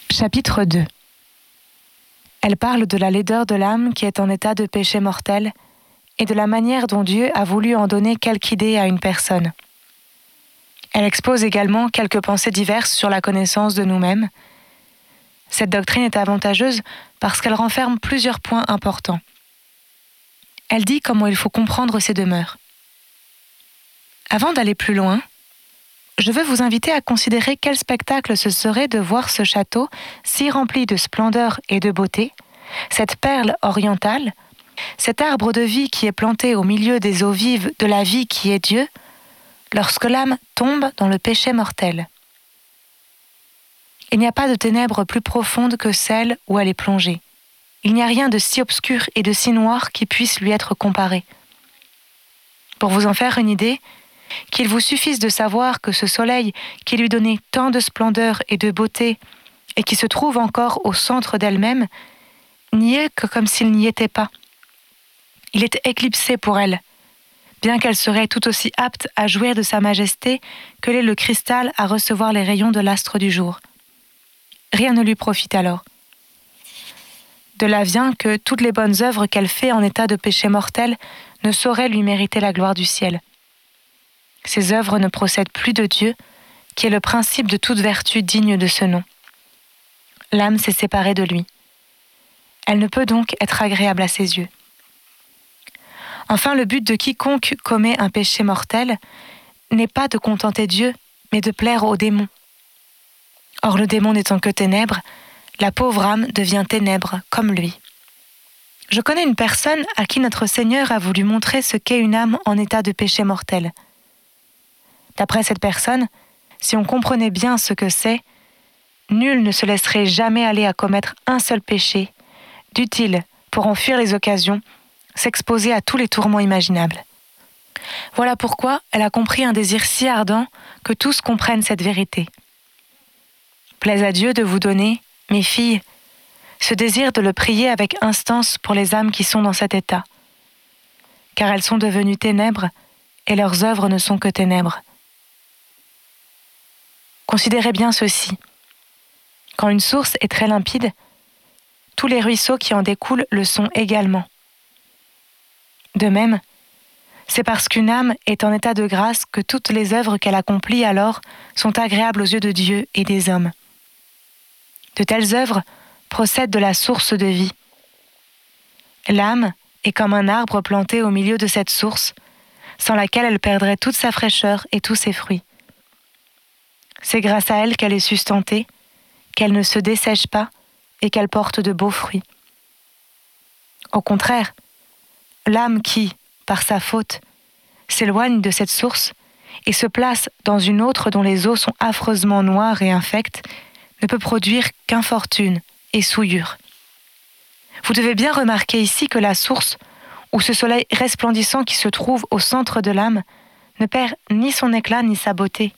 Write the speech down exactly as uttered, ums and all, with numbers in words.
Chapitre deux. Elle parle de la laideur de l'âme qui est en état de péché mortel et de la manière dont Dieu a voulu en donner quelque idée à une personne. Elle expose également quelques pensées diverses sur la connaissance de nous-mêmes. Cette doctrine est avantageuse parce qu'elle renferme plusieurs points importants. Elle dit comment il faut comprendre ces demeures. Avant d'aller plus loin, je veux vous inviter à considérer quel spectacle ce serait de voir ce château si rempli de splendeur et de beauté, cette perle orientale, cet arbre de vie qui est planté au milieu des eaux vives de la vie qui est Dieu, lorsque l'âme tombe dans le péché mortel. Il n'y a pas de ténèbres plus profondes que celles où elle est plongée. Il n'y a rien de si obscur et de si noir qui puisse lui être comparé. Pour vous en faire une idée, qu'il vous suffise de savoir que ce soleil qui lui donnait tant de splendeur et de beauté et qui se trouve encore au centre d'elle-même, n'y est que comme s'il n'y était pas. Il est éclipsé pour elle, bien qu'elle serait tout aussi apte à jouir de sa majesté que l'est le cristal à recevoir les rayons de l'astre du jour. Rien ne lui profite alors. De là vient que toutes les bonnes œuvres qu'elle fait en état de péché mortel ne sauraient lui mériter la gloire du ciel. Ces œuvres ne procèdent plus de Dieu, qui est le principe de toute vertu digne de ce nom. L'âme s'est séparée de lui. Elle ne peut donc être agréable à ses yeux. Enfin, le but de quiconque commet un péché mortel n'est pas de contenter Dieu, mais de plaire au démon. Or, le démon n'étant que ténèbres, la pauvre âme devient ténèbres comme lui. Je connais une personne à qui notre Seigneur a voulu montrer ce qu'est une âme en état de péché mortel. D'après cette personne, si on comprenait bien ce que c'est, nul ne se laisserait jamais aller à commettre un seul péché, dût-il, pour en fuir les occasions, s'exposer à tous les tourments imaginables. Voilà pourquoi elle a compris un désir si ardent que tous comprennent cette vérité. Plaise à Dieu de vous donner, mes filles, ce désir de le prier avec instance pour les âmes qui sont dans cet état, car elles sont devenues ténèbres et leurs œuvres ne sont que ténèbres. Considérez bien ceci. Quand une source est très limpide, tous les ruisseaux qui en découlent le sont également. De même, c'est parce qu'une âme est en état de grâce que toutes les œuvres qu'elle accomplit alors sont agréables aux yeux de Dieu et des hommes. De telles œuvres procèdent de la source de vie. L'âme est comme un arbre planté au milieu de cette source, sans laquelle elle perdrait toute sa fraîcheur et tous ses fruits. C'est grâce à elle qu'elle est sustentée, qu'elle ne se dessèche pas et qu'elle porte de beaux fruits. Au contraire, l'âme qui, par sa faute, s'éloigne de cette source et se place dans une autre dont les eaux sont affreusement noires et infectes, ne peut produire qu'infortune et souillure. Vous devez bien remarquer ici que la source, ou ce soleil resplendissant qui se trouve au centre de l'âme, ne perd ni son éclat ni sa beauté.